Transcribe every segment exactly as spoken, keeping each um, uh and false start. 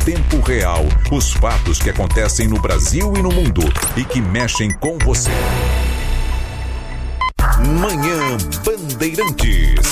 tempo real os fatos que acontecem no Brasil e no mundo e que mexem com você. Manhã Bandeirantes.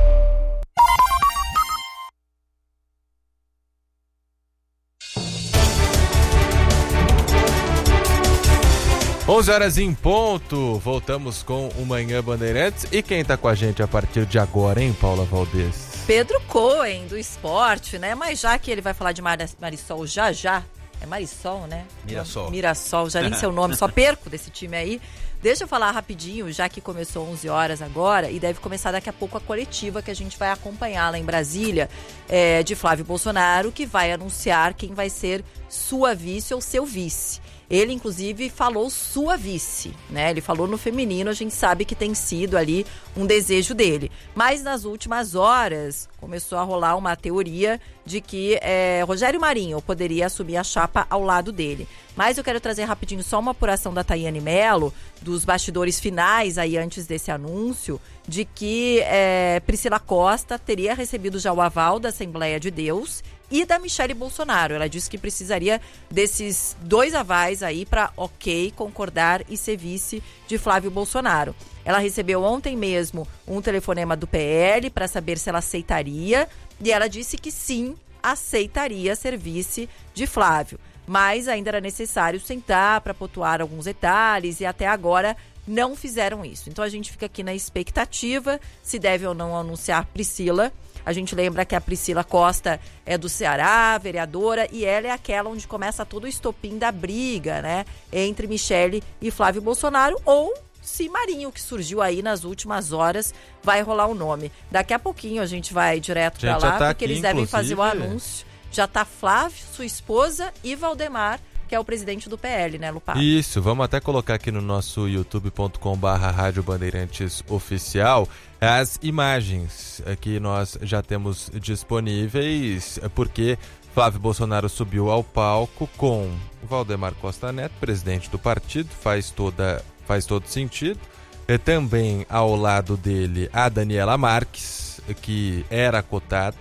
onze horas em ponto, voltamos com o Manhã Bandeirantes. E quem tá com a gente a partir de agora, hein, Paula Valdez? Pedro Cohen, do esporte, né? Mas já que ele vai falar de Mar- Marisol já já, é Marisol, né? Mirassol. Mirassol, já nem seu nome, só perco desse time aí. Deixa eu falar rapidinho, já que começou onze horas agora, e deve começar daqui a pouco a coletiva que a gente vai acompanhar lá em Brasília, é, de Flávio Bolsonaro, que vai anunciar quem vai ser sua vice ou seu vice. Ele, inclusive, falou sua vice, né? Ele falou no feminino, a gente sabe que tem sido ali um desejo dele. Mas nas últimas horas começou a rolar uma teoria de que é, Rogério Marinho poderia assumir a chapa ao lado dele. Mas eu quero trazer rapidinho só uma apuração da Tayane Mello, dos bastidores finais aí antes desse anúncio, de que é, Priscila Costa teria recebido já o aval da Assembleia de Deus e da Michele Bolsonaro. Ela disse que precisaria desses dois avais aí para ok, concordar e ser vice de Flávio Bolsonaro. Ela recebeu ontem mesmo um telefonema do P L para saber se ela aceitaria e ela disse que sim, aceitaria ser vice de Flávio. Mas ainda era necessário sentar para pontuar alguns detalhes e até agora não fizeram isso. Então a gente fica aqui na expectativa se deve ou não anunciar Priscila. A gente lembra que a Priscila Costa é do Ceará, vereadora, e ela é aquela onde começa todo o estopim da briga, né, entre Michele e Flávio Bolsonaro, ou se Marinho, que surgiu aí nas últimas horas, vai rolar o nome. Daqui a pouquinho a gente vai direto para lá, tá porque aqui, eles devem fazer o anúncio. Já tá Flávio, sua esposa e Valdemar, que é o presidente do P L, né, Lupato? Isso, vamos até colocar aqui no nosso youtube ponto com barra Rádio Bandeirantes Oficial as imagens que nós já temos disponíveis, porque Flávio Bolsonaro subiu ao palco com Valdemar Costa Neto, presidente do partido, faz, toda, faz todo sentido. E também ao lado dele a Daniela Marques, que era cotada,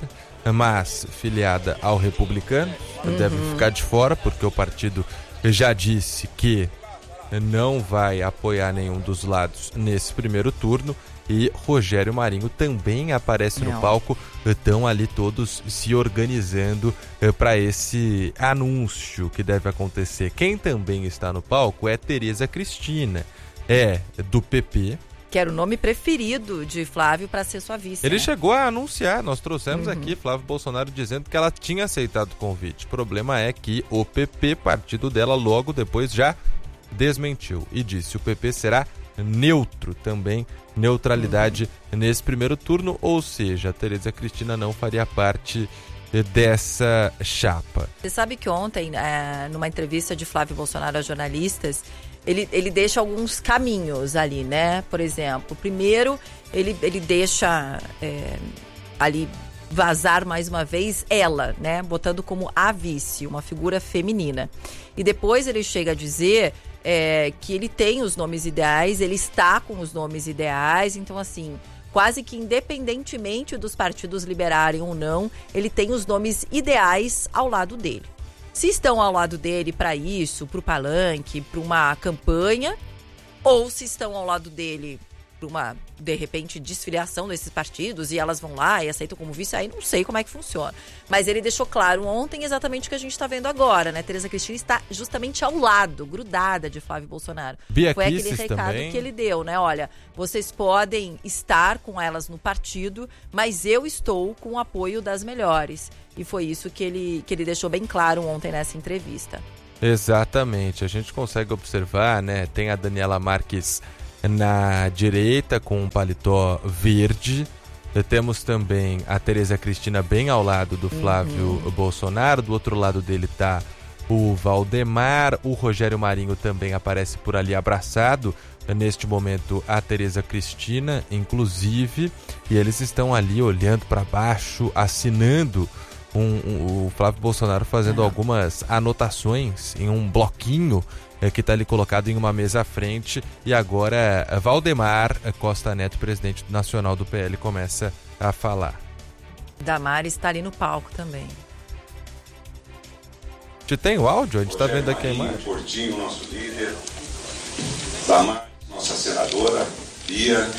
mas filiada ao Republicano, uhum. deve ficar de fora, porque o partido já disse que não vai apoiar nenhum dos lados nesse primeiro turno. E Rogério Marinho também aparece não. no palco, estão ali todos se organizando para esse anúncio que deve acontecer. Quem também está no palco é Tereza Cristina, é do P P. Que era o nome preferido de Flávio para ser sua vice. Ele né? chegou a anunciar, nós trouxemos uhum. aqui Flávio Bolsonaro dizendo que ela tinha aceitado o convite. O problema é que o P P, partido dela, logo depois já desmentiu e disse que o P P será neutro também, neutralidade uhum. nesse primeiro turno, ou seja, a Tereza Cristina não faria parte dessa chapa. Você sabe que ontem, é, numa entrevista de Flávio Bolsonaro a jornalistas, Ele, ele deixa alguns caminhos ali, né? Por exemplo, primeiro ele, ele deixa é, ali vazar mais uma vez ela, né? Botando como a vice, uma figura feminina. E depois ele chega a dizer é, que ele tem os nomes ideais, ele está com os nomes ideais, então assim, quase que independentemente dos partidos liberarem ou não, ele tem os nomes ideais ao lado dele. Se estão ao lado dele para isso, para o palanque, para uma campanha, ou se estão ao lado dele para uma, de repente, desfiliação desses partidos e elas vão lá e aceitam como vice, aí não sei como é que funciona. Mas ele deixou claro ontem exatamente o que a gente está vendo agora, né? Tereza Cristina está justamente ao lado, grudada de Flávio Bolsonaro. Bia Foi aquele Kicis recado também. que ele deu, né? Olha, vocês podem estar com elas no partido, mas eu estou com o apoio das melhores. E foi isso que ele, que ele deixou bem claro ontem nessa entrevista. Exatamente, a gente consegue observar, né? Tem a Daniela Marques na direita com um paletó verde. Temos também a Tereza Cristina bem ao lado do Flávio uhum. Bolsonaro. Do outro lado dele está o Valdemar. O Rogério Marinho também aparece por ali abraçado neste momento a Tereza Cristina, inclusive. E eles estão ali olhando para baixo, assinando um, um, o Flávio Bolsonaro fazendo uhum. algumas anotações em um bloquinho É, que está ali colocado em uma mesa à frente. E agora Valdemar Costa Neto, presidente nacional do P L, começa a falar. Damares está ali no palco também. gente tem o áudio? A gente está vendo aqui a imagem. Portinho, nosso líder. Damares, nossa senadora. Bia.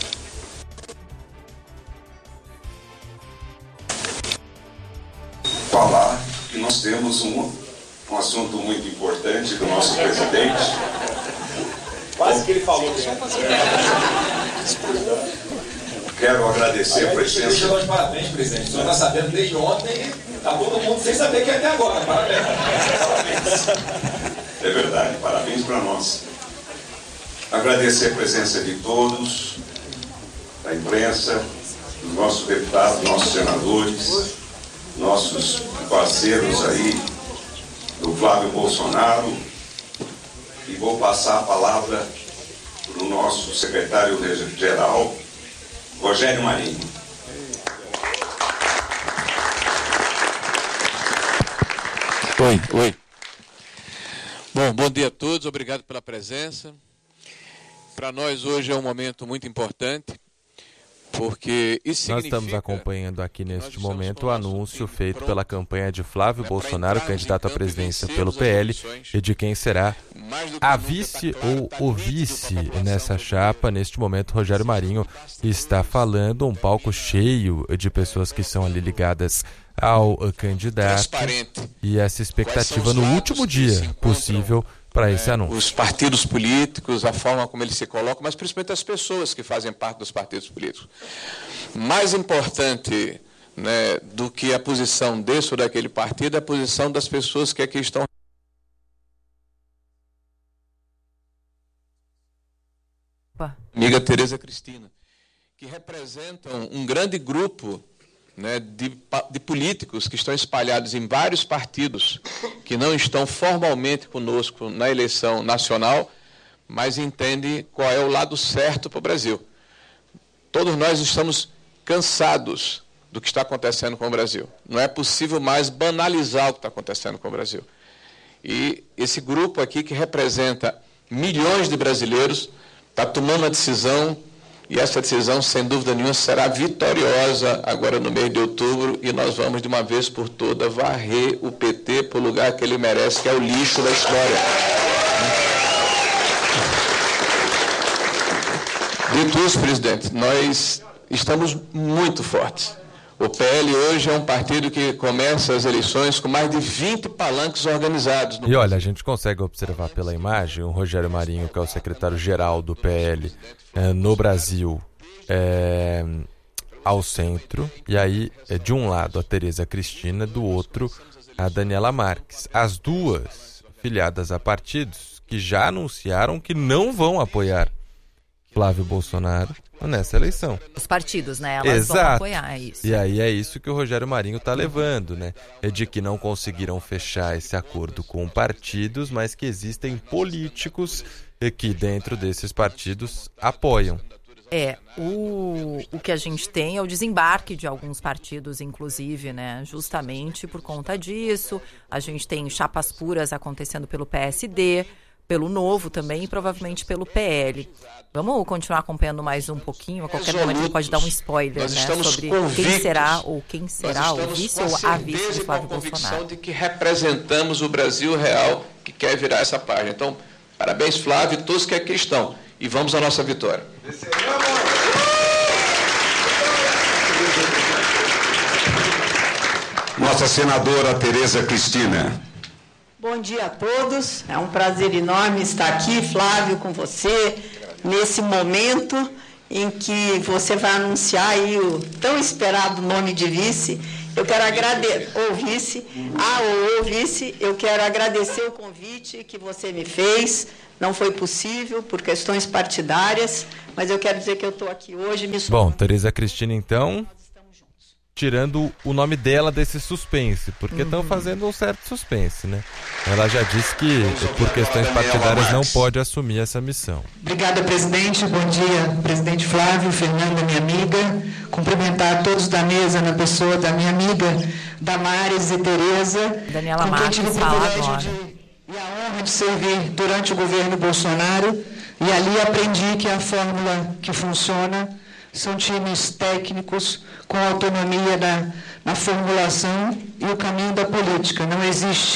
Falar que nós temos um, um assunto muito importante do nosso presidente. Quase que ele falou. Quero agradecer a presença. De parabéns, presidente. O senhor está sabendo desde ontem, está todo mundo sem saber que é até agora. Parabéns. É verdade, parabéns para nós. Agradecer a presença de todos, da imprensa, dos nossos deputados, nossos senadores, nossos parceiros aí, do Flávio Bolsonaro. E vou passar a palavra para o nosso secretário-geral, Rogério Marinho. Oi, oi. Bom, bom dia a todos, obrigado pela presença. Para nós hoje é um momento muito importante, porque isso significa... Nós estamos acompanhando aqui neste momento o anúncio feito pela campanha de Flávio Bolsonaro, candidato à presidência pelo P L, e de quem será a vice ou o vice nessa chapa. Neste momento, Rogério Marinho está falando, um palco cheio de pessoas que são ali ligadas ao candidato, e essa expectativa no último dia possível para esse anúncio. Os partidos políticos, a forma como eles se colocam, mas principalmente as pessoas que fazem parte dos partidos políticos. Mais importante, né, do que a posição desse ou daquele partido é a posição das pessoas que aqui estão. Opa. Amiga Tereza Cristina, que representam um grande grupo, né, de, de políticos que estão espalhados em vários partidos, que não estão formalmente conosco na eleição nacional, mas entendem qual é o lado certo para o Brasil. Todos nós estamos cansados do que está acontecendo com o Brasil. Não é possível mais banalizar o que está acontecendo com o Brasil. E esse grupo aqui, que representa milhões de brasileiros, está tomando uma decisão. E essa decisão, sem dúvida nenhuma, será vitoriosa agora no mês de outubro, e nós vamos, de uma vez por todas, varrer o P T para o lugar que ele merece, que é o lixo da história. Dito isso, presidente, nós estamos muito fortes. O P L hoje é um partido que começa as eleições com mais de vinte palanques organizados. E olha, a gente consegue observar pela imagem o Rogério Marinho, que é o secretário-geral do P L é, no Brasil, é, ao centro, e aí é, de um lado a Tereza Cristina, do outro a Daniela Marques. As duas filiadas a partidos que já anunciaram que não vão apoiar Flávio Bolsonaro nessa eleição. Os partidos, né? Elas Exato. vão apoiar isso. E aí é isso que o Rogério Marinho está levando, né? É de que não conseguiram fechar esse acordo com partidos, mas que existem políticos que dentro desses partidos apoiam. É, o, o que a gente tem é o desembarque de alguns partidos, inclusive, né? Justamente por conta disso. A gente tem chapas puras acontecendo pelo P S D, pelo Novo também e provavelmente pelo P L. Vamos continuar acompanhando mais um pouquinho. A qualquer momento a gente pode dar um spoiler, né, sobre quem será ou quem será o vice ou a vice de Flávio Bolsonaro. De que representamos o Brasil real que quer virar essa página. Então, parabéns, Flávio, e todos que aqui estão. E vamos à nossa vitória. Nossa senadora Tereza Cristina. Bom dia a todos, é um prazer enorme estar aqui, Flávio, com você, nesse momento em que você vai anunciar aí o tão esperado nome de vice. Eu quero agradecer, ou vice, ah, ou, ou vice, eu quero agradecer o convite que você me fez. Não foi possível por questões partidárias, mas eu quero dizer que eu estou aqui hoje. Me Bom, Tereza Cristina, então, tirando o nome dela desse suspense, porque estão uhum. fazendo um certo suspense, né? Ela já disse que, por questões partidárias, não pode assumir essa missão. Obrigada, presidente. Bom dia, presidente Flávio, Fernanda, minha amiga. Cumprimentar todos da mesa, na pessoa da minha amiga Damares e Tereza. Daniela Marques fala agora. E a honra de servir durante o governo Bolsonaro, e ali aprendi que a fórmula que funciona são times técnicos com autonomia na, na formulação e o caminho da política. Não existe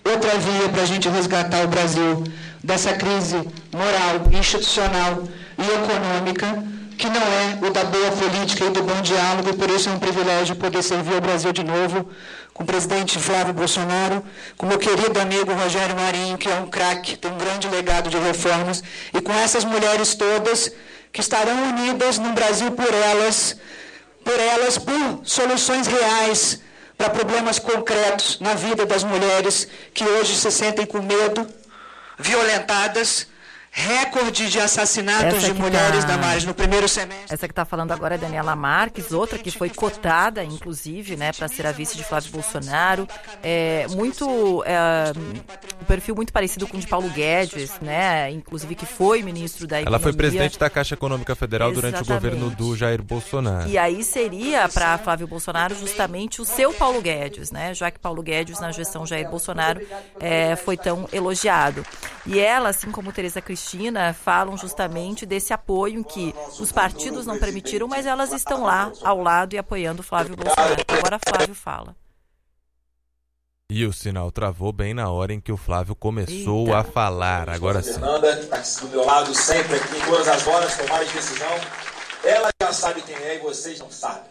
outra via para a gente resgatar o Brasil dessa crise moral, institucional e econômica, que não é o da boa política e do bom diálogo, e por isso é um privilégio poder servir ao Brasil de novo, com o presidente Flávio Bolsonaro, com meu querido amigo Rogério Marinho, que é um craque, tem um grande legado de reformas, e com essas mulheres todas que estarão unidas no Brasil por elas, por elas, por soluções reais para problemas concretos na vida das mulheres que hoje se sentem com medo, violentadas. Recorde de assassinatos de mulheres, tá, Damares, no primeiro semestre. Essa que está falando agora é Daniela Marques, outra que foi cotada, inclusive, né, para ser a vice de Flávio Bolsonaro. É, muito, é, um perfil muito parecido com o de Paulo Guedes, né, inclusive que foi ministro da Economia. Ela foi presidente da Caixa Econômica Federal. Exatamente. Durante o governo do Jair Bolsonaro. E aí seria para Flávio Bolsonaro justamente o seu Paulo Guedes, né, já que Paulo Guedes, na gestão Jair Bolsonaro, é, foi tão elogiado. E ela, assim como Tereza Cristina, falam justamente desse apoio que os partidos não permitiram, mas elas estão lá ao lado e apoiando Flávio Bolsonaro. Agora Flávio fala. E o sinal travou bem na hora em que o Flávio começou Eita. a falar. Agora sim. Fernanda, que está do meu lado sempre aqui, em todas as horas, tomar de decisão. Ela já sabe quem é e vocês não sabem.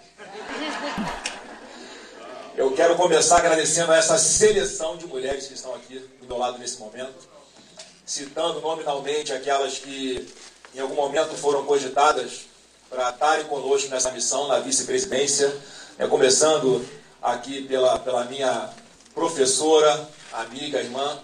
Eu quero começar agradecendo a essa seleção de mulheres que estão aqui do meu lado nesse momento, citando nominalmente aquelas que em algum momento foram cogitadas para estarem conosco nessa missão na vice-presidência, é, começando aqui pela, pela minha professora, amiga, irmã.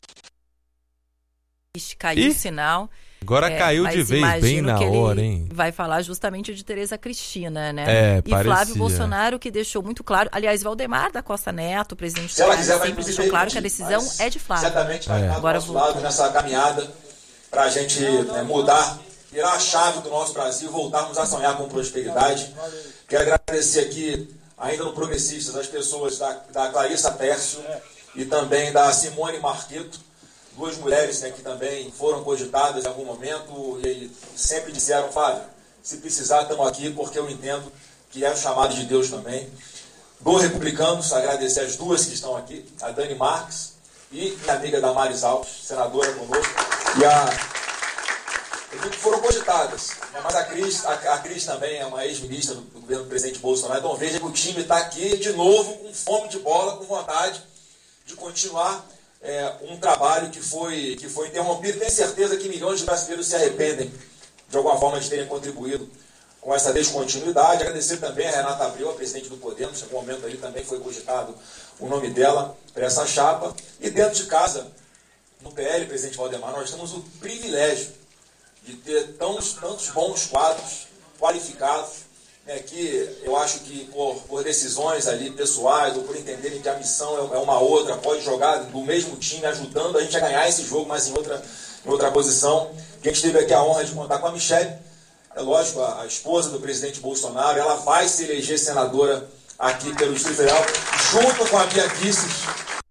Caiu o sinal. Agora é, caiu de vez, bem na hora, hein? Vai falar justamente de Tereza Cristina, né? É, e parecia. Flávio Bolsonaro, que deixou muito claro, aliás, Valdemar da Costa Neto, o presidente do Senado, sempre deixou claro que a decisão é de Flávio. Certamente vai estar do nosso lado nessa caminhada para a gente, né, mudar, virar a chave do nosso Brasil, voltarmos a sonhar com prosperidade. Quero agradecer aqui, ainda no Progressistas, as pessoas da, da Clarissa Tércio e também da Simone Marqueto, duas mulheres, né, que também foram cogitadas em algum momento e sempre disseram, Flávio, se precisar, estamos aqui, porque eu entendo que é o chamado de Deus também. Do Republicanos, agradecer as duas que estão aqui, a Dani Marques e minha amiga Damares Alves, senadora conosco, e a... Eu digo que foram cogitadas, mas a Cris, a, a Cris também é uma ex-ministra do, do governo do presidente Bolsonaro, então veja que o time está aqui de novo, com fome de bola, com vontade de continuar É, um trabalho que foi, que foi interrompido. Tenho certeza que milhões de brasileiros se arrependem de alguma forma de terem contribuído com essa descontinuidade. Agradecer também a Renata Abreu, a presidente do Podemos, em algum momento ali também foi cogitado o nome dela para essa chapa. E dentro de casa, no P L, presidente Valdemar, nós temos o privilégio de ter tantos, tantos bons quadros qualificados, é que eu acho que por, por decisões ali pessoais ou por entenderem que a missão é uma outra, pode jogar do mesmo time, ajudando a gente a ganhar esse jogo, mas em outra, em outra posição. Que a gente teve aqui a honra de contar com a Michelle, é lógico, a, a esposa do presidente Bolsonaro, ela vai se eleger senadora aqui pelo Distrito Federal, junto com a Bia Kicis.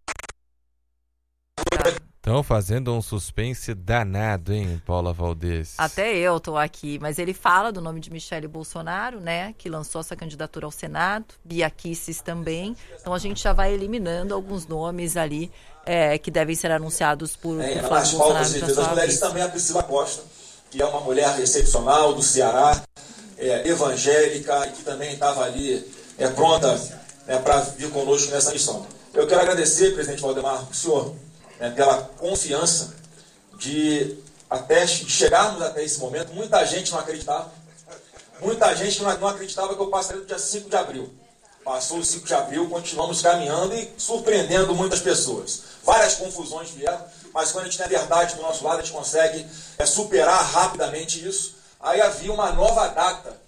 Estão fazendo um suspense danado, hein, Paula Valdez? Até eu tô aqui, mas ele fala do nome de Michele Bolsonaro, né, que lançou essa candidatura ao Senado, Bia Kicis também, então a gente já vai eliminando alguns nomes ali é, que devem ser anunciados por, é, por Flávio Bolsonaro. Das mulheres também a Priscila Costa, que é uma mulher excepcional do Ceará, é, evangélica, e que também estava ali é, pronta, né, para vir conosco nessa missão. Eu quero agradecer, presidente Valdemar, o senhor, né, pela confiança de, até, de chegarmos até esse momento. Muita gente não acreditava. Muita gente não, não acreditava que eu passaria no dia cinco de abril. Passou o cinco de abril, continuamos caminhando e surpreendendo muitas pessoas. Várias confusões vieram, mas quando a gente tem a verdade do nosso lado, a gente consegue é, superar rapidamente isso. Aí havia uma nova data